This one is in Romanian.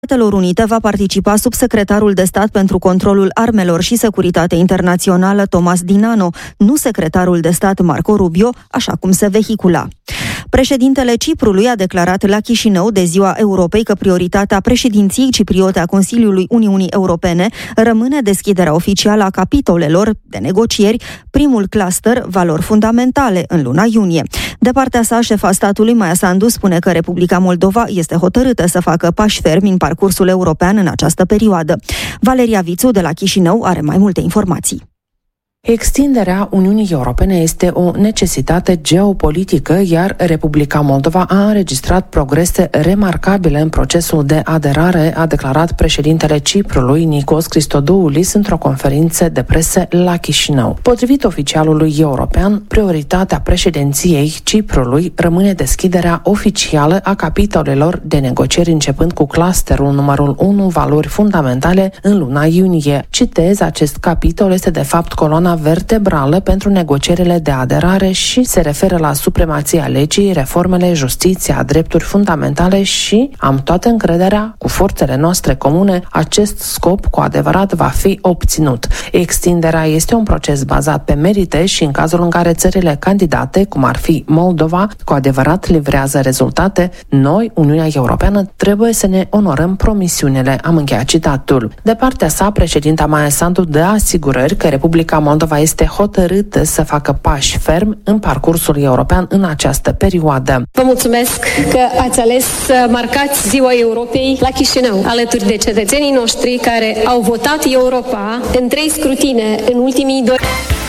Statelor Unite va participa subsecretarul de stat pentru controlul armelor și securitate internațională Thomas Dinano, nu secretarul de stat Marco Rubio, așa cum se vehicula. Președintele Ciprului a declarat la Chișinău de Ziua Europei că prioritatea președinției cipriote a Consiliului Uniunii Europene rămâne deschiderea oficială a capitolelor de negocieri, primul cluster valori fundamentale, în luna iunie. De partea sa, șefa statului Maia Sandu spune că Republica Moldova este hotărâtă să facă pași fermi în parcursul european în această perioadă. Valeria Vițu de la Chișinău are mai multe informații. Extinderea Uniunii Europene este o necesitate geopolitică, iar Republica Moldova a înregistrat progrese remarcabile în procesul de aderare, a declarat președintele Ciprului, Nikos Christodoulis, într-o conferință de presă la Chișinău. Potrivit oficialului european, prioritatea președinției Ciprului rămâne deschiderea oficială a capitolelor de negocieri, începând cu clusterul numărul 1, valori fundamentale, în luna iunie. Citez, acest capitol este de fapt coloana vertebrală pentru negocierile de aderare și se referă la supremația legii, reformele, justiția, drepturi fundamentale și am toată încrederea cu forțele noastre comune, acest scop cu adevărat va fi obținut. Extinderea este un proces bazat pe merite și în cazul în care țările candidate, cum ar fi Moldova, cu adevărat livrează rezultate, noi, Uniunea Europeană, trebuie să ne onorăm promisiunile. Am încheiat citatul. De partea sa, președinta Maia Sandu dă asigurări că Republica Moldova este hotărâtă să facă pași fermi în parcursul european în această perioadă. Vă mulțumesc că ați ales să marcați Ziua Europei la Chișinău, alături de cetățenii noștri care au votat Europa în 3 scrutine în ultimii 2 ani.